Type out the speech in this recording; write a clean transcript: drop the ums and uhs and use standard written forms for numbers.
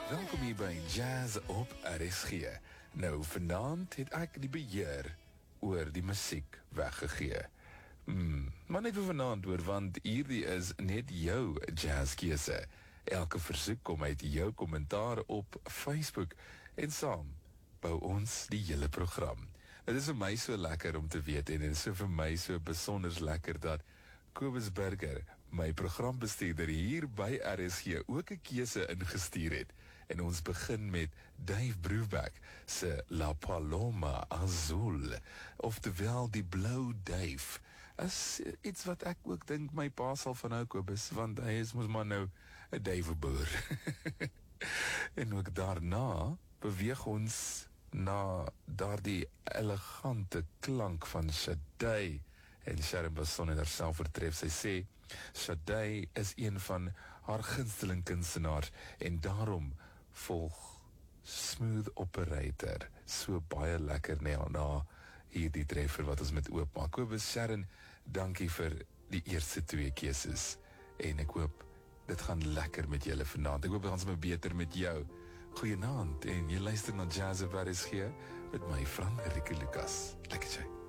Welkom hier by Jazz op RSG. Nou, vanaand het ek die beheer oor die musiek weggegee. Maar net vir vanaand hoor, want hierdie is net jou jazzkeuse. Elke versoek kom uit jou kommentaar op Facebook en saam bou ons die hele program. Dit is vir my so lekker om te weet en dit is vir my so besonders lekker dat Kobus Burger, my programbestuurder hier by RSG, ook 'n keuse ingestuur het. En ons begin met Dave Brubeck se La Paloma Azul, oftewel die Blou Duif. Is iets wat ek ook dink my pa sal van hou, Kobus, want hy is mos maar nou 'n duiweboer. En ook daarna beweeg ons na daardie elegante klank van Sade. En Sharon Basson het haarself vertref. Sy sê, Sade is een van haar gunsteling kunstenaars en daarom volg Smooth Operator so baie lekker na hierdie treffer wat ons met oopmaak. Kobus, Sharon, dankie vir die eerste 2 keuses en ek hoop dit gaan lekker met julle vanaand. Ek hoop dit gaan beter met jou. Goeienaand en jy luister na Jazz op RSG met my Frank Rieke Lucas. Lekker jy.